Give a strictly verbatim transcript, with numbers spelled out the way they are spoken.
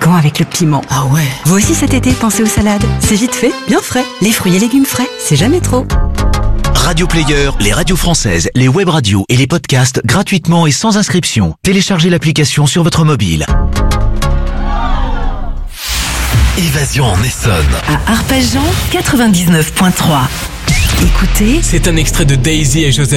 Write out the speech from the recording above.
piquant avec le piment. Ah ouais. Vous aussi cet été, pensez aux salades. C'est vite fait, bien frais. Les fruits et légumes frais, c'est jamais trop. Radio Player, les radios françaises, les web radios et les podcasts gratuitement et sans inscription. Téléchargez l'application sur votre mobile. Évasion en Essonne. À Arpajon, quatre-vingt-dix-neuf point trois. Écoutez. C'est un extrait de Daisy et Joseph.